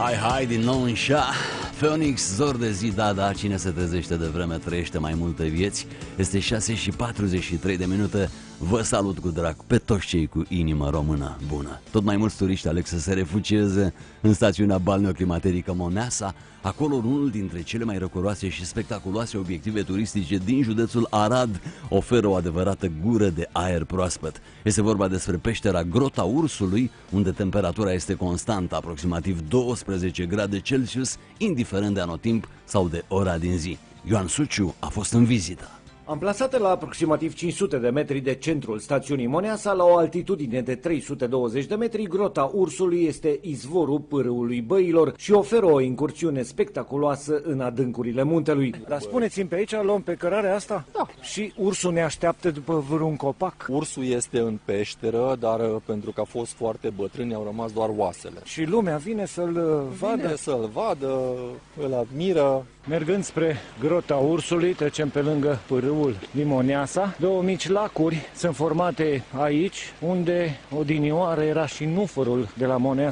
Hai, din nou în șa. Phoenix, zor de zi, da, cine se trezește de vreme trăiește mai multe vieți. Este 6:43. Vă salut cu drag pe toți cei cu inimă română bună. Tot mai mulți turiști aleg să se refugieze în stațiunea balneoclimaterică Moneasa. Acolo unul dintre cele mai răcoroase și spectaculoase obiective turistice din județul Arad oferă o adevărată gură de aer proaspăt. Este vorba despre peștera Grota Ursului, unde temperatura este constantă, aproximativ 12 grade Celsius, indiferent de anotimp sau de ora din zi. Ioan Suciu a fost în vizită. Amplasată la aproximativ 500 de metri de centrul stațiunii Moneasa, la o altitudine de 320 de metri, Grota Ursului este izvorul pârâului Băilor și oferă o incursiune spectaculoasă în adâncurile muntelui. Dar spuneți-mi, pe aici luăm pe cărarea asta? Da. Și ursul ne așteaptă după vreun copac? Ursul este în peșteră, dar pentru că a fost foarte bătrân, au rămas doar oasele. Și lumea vine să-l vadă? Vine să-l vadă, îl admiră. Mergând spre Grota Ursului, trecem pe lângă pârâul din Moneasa. Două mici lacuri sunt formate aici, unde odinioară era și nufărul de la Moneasa.